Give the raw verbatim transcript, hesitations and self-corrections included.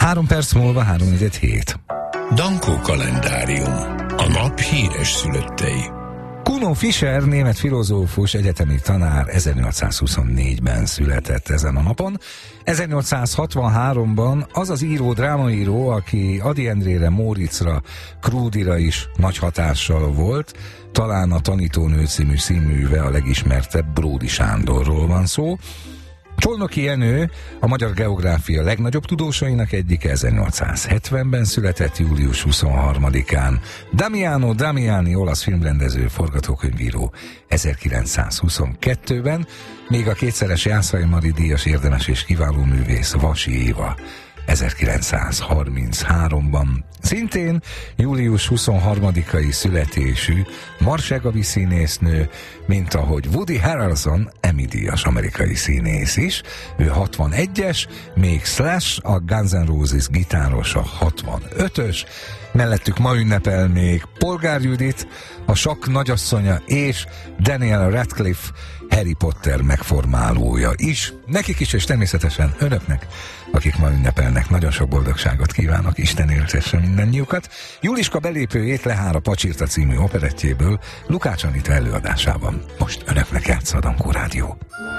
Három perc múlva háromnegyed hét. Dankó kalendárium. A nap híres szülöttei. Kuno Fischer, német filozófus, egyetemi tanár ezernyolcszázhuszonnégyben született ezen a napon. ezernyolcszázhatvanháromban az az író, drámaíró, aki Ady Endrére, Móriczra, Krúdira is nagy hatással volt, talán a Tanítónő című színműve a legismertebb, Bródy Sándorról van szó. Csolnoky Jenő, a magyar geográfia legnagyobb tudósainak egyike, ezernyolcszázhetvenben született július huszonharmadikán. Damiano Damiani, olasz filmrendező, forgatókönyvíró ezerkilencszázhuszonkettőben, még a kétszeres Jászai Mari díjas érdemes és kiváló művész Vasy Éva ezerkilencszázharmincháromban. Szintén július huszonharmadikai születésű Marcia Gabby színésznő, mint ahogy Woody Harrelson, Emmy-díjas amerikai színész is. Ő hatvanegyes, még Slash, a Guns N' Roses gitárosa hatvanötös, mellettük ma ünnepel még Polgár Judit, a Sakk nagyasszonya, és Daniel Radcliffe, Harry Potter megformálója is. Nekik is, és természetesen önöknek, akik ma ünnepelnek, nagyon sok boldogságot kívánok, Isten éltesse mindannyiukat. Juliska belépőjét Lehár a Pacsirta című operettjéből Lukács Anita előadásában most önöknek játssza a Dankó Rádió.